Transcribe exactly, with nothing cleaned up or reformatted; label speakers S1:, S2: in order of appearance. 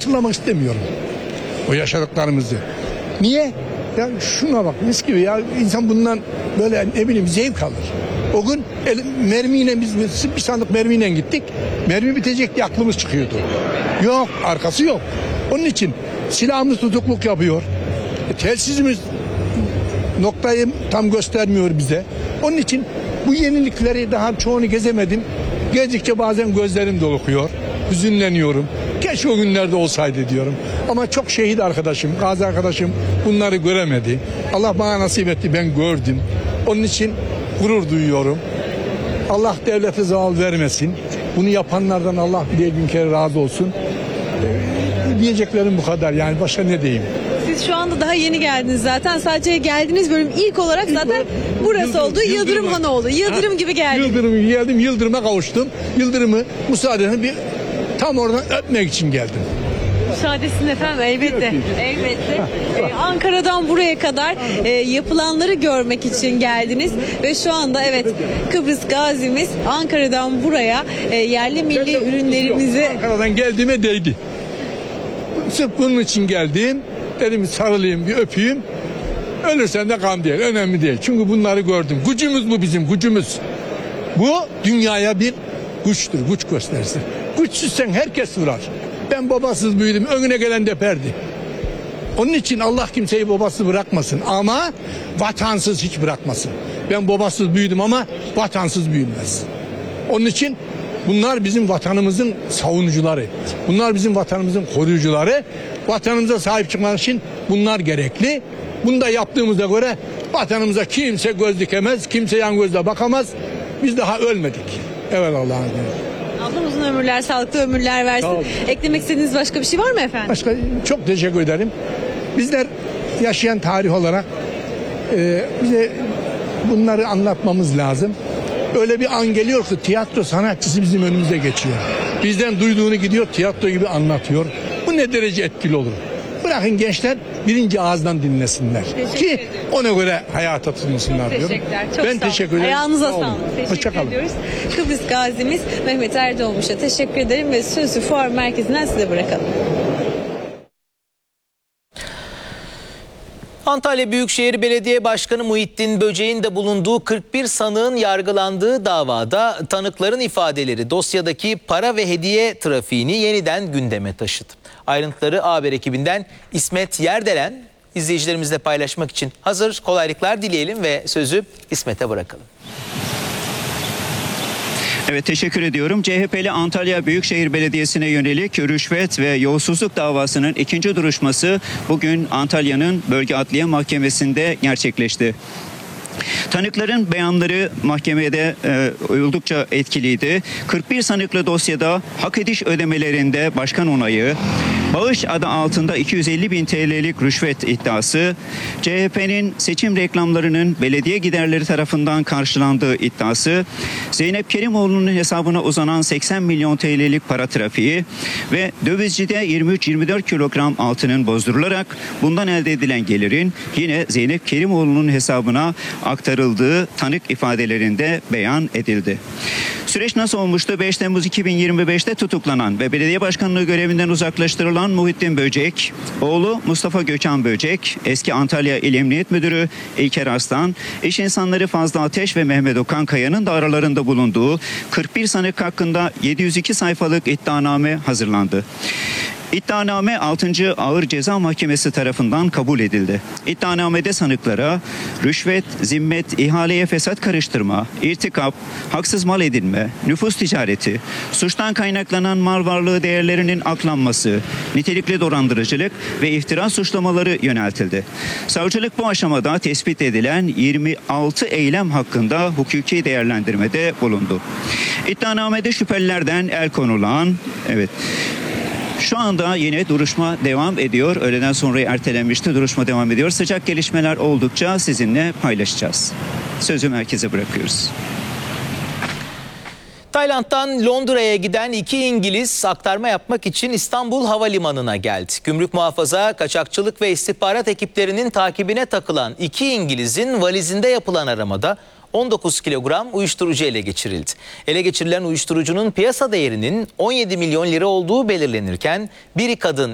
S1: hatırlamak istemiyorum o yaşadıklarımızı. Niye? Ya şuna bak, mis gibi ya, insan bundan böyle ne bileyim zevk alır. O gün el, mermiyle biz bir sandık mermiyle gittik. Mermi bitecek diye aklımız çıkıyordu. Yok, arkası yok. Onun için silahımız tutukluk yapıyor. E, telsizimiz noktayı tam göstermiyor bize. Onun için bu yenilikleri daha çoğunu gezemedim. Gezdikçe bazen gözlerim dolukuyor. Hüzünleniyorum. Keşke o günlerde olsaydı diyorum. Ama çok şehit arkadaşım, gazi arkadaşım bunları göremedi. Allah bana nasip etti, ben gördüm. Onun için gurur duyuyorum. Allah devlete zaval vermesin. Bunu yapanlardan Allah bir bin kere razı olsun. Ee, diyeceklerim bu kadar, yani başka ne diyeyim.
S2: Siz şu anda daha yeni geldiniz zaten. Sadece geldiğiniz bölüm ilk olarak zaten burası
S1: Yıldırım,
S2: oldu. Yıldırım,
S1: Yıldırım
S2: Hanı oldu. Yıldırım
S1: ha,
S2: gibi geldi.
S1: Yıldırım geldim, Yıldırım'a kavuştum. Yıldırım'ı müsaadenle bir tam oradan öpmek için geldim.
S2: Müsaadesini efendim, elbette. Elbette. Ee, Ankara'dan buraya kadar e, yapılanları görmek için geldiniz ve şu anda evet, Kıbrıs gazimiz Ankara'dan buraya e, yerli milli ürünlerimizi
S1: Ankara'dan geldiğime değdi. Sırf bunun için geldim. Dedim sarılayım, bir öpeyim. Ölürsen de gam değil, önemli değil. Çünkü bunları gördüm. Gücümüz bu, bizim gücümüz. Bu dünyaya bir güçtür, güç gösterisi. Güçsüzsen herkes vurar. Ben babasız büyüdüm, önüne gelen deperdi. Onun için Allah kimseyi babasız bırakmasın ama vatansız hiç bırakmasın. Ben babasız büyüdüm ama vatansız büyümez. Onun için bunlar bizim vatanımızın savunucuları. Bunlar bizim vatanımızın koruyucuları. Vatanımıza sahip çıkmak için bunlar gerekli. Bunu da yaptığımıza göre vatanımıza kimse göz dikemez, kimse yan gözle bakamaz. Biz daha ölmedik. Evet, Allah'ın izniyle.
S2: Allah uzun ömürler, sağlıklı ömürler versin. Eklemek istediğiniz başka bir şey var mı efendim?
S1: Başka çok teşekkür ederim. Bizler yaşayan tarih olarak e, bize bunları anlatmamız lazım. Öyle bir an geliyor ki tiyatro sanatçısı bizim önümüze geçiyor. Bizden duyduğunu gidiyor tiyatro gibi anlatıyor. Bu ne derece etkili olur? Bırakın gençler birinci ağızdan dinlesinler.
S2: Teşekkür
S1: Ki
S2: ederim.
S1: ona göre hayata tutunsunlar diyorum.
S2: Teşekkürler. Çok
S1: ben
S2: sağ olun.
S1: teşekkür ederim.
S2: Ayağınıza
S1: Sağ olun.
S2: sağlık. Teşekkür
S1: Hoşça kalın.
S2: ediyoruz. Kıbrıs gazimiz Mehmet Erdoğmuş'a teşekkür ederim ve sözü fuar merkezinden size bırakalım.
S3: Antalya Büyükşehir Belediye Başkanı Muhittin Böcek'in de bulunduğu kırk bir sanığın yargılandığı davada tanıkların ifadeleri dosyadaki para ve hediye trafiğini yeniden gündeme taşıdı. Ayrıntıları A Haber ekibinden İsmet Yerdelen izleyicilerimizle paylaşmak için hazır. Kolaylıklar dileyelim ve sözü İsmet'e bırakalım.
S4: Evet, teşekkür ediyorum. C H P'li Antalya Büyükşehir Belediyesi'ne yönelik rüşvet ve yolsuzluk davasının ikinci duruşması bugün Antalya'nın Bölge Adliye Mahkemesi'nde gerçekleşti. Tanıkların beyanları mahkemede e, oldukça etkiliydi. kırk bir sanıklı dosyada hak ediş ödemelerinde başkan onayı, bağış adı altında iki yüz elli bin T L'lik rüşvet iddiası, C H P'nin seçim reklamlarının belediye giderleri tarafından karşılandığı iddiası, Zeynep Kerimoğlu'nun hesabına uzanan seksen milyon T L'lik para trafiği ve dövizcide yirmi üç yirmi dört kilogram altının bozdurularak bundan elde edilen gelirin yine Zeynep Kerimoğlu'nun hesabına aktarıldığı tanık ifadelerinde beyan edildi. Süreç nasıl olmuştu? beş Temmuz iki bin yirmi beş'te tutuklanan ve belediye başkanlığı görevinden uzaklaştırılan Muhittin Böcek, oğlu Mustafa Gökhan Böcek, eski Antalya İl Emniyet Müdürü İlker Arslan, iş insanları Fazlı Ateş ve Mehmet Okan Kaya'nın da aralarında bulunduğu kırk bir sanık hakkında yedi yüz iki sayfalık iddianame hazırlandı. İddianame altıncı Ağır Ceza Mahkemesi tarafından kabul edildi. İddianamede sanıklara rüşvet, zimmet, ihaleye fesat karıştırma, irtikap, haksız mal edinme, nüfus ticareti, suçtan kaynaklanan mal varlığı değerlerinin aklanması, nitelikli dolandırıcılık ve iftira suçlamaları yöneltildi. Savcılık bu aşamada tespit edilen yirmi altı eylem hakkında hukuki değerlendirmede bulundu. İddianamede şüphelilerden el konulan, evet, şu anda yine duruşma devam ediyor. Öğleden sonra ertelenmişti. Duruşma devam ediyor. Sıcak gelişmeler oldukça sizinle paylaşacağız. Sözü merkeze bırakıyoruz.
S3: Tayland'dan Londra'ya giden iki İngiliz aktarma yapmak için İstanbul Havalimanı'na geldi. Gümrük muhafaza, kaçakçılık ve istihbarat ekiplerinin takibine takılan iki İngiliz'in valizinde yapılan aramada on dokuz kilogram uyuşturucu ele geçirildi. Ele geçirilen uyuşturucunun piyasa değerinin on yedi milyon lira olduğu belirlenirken biri kadın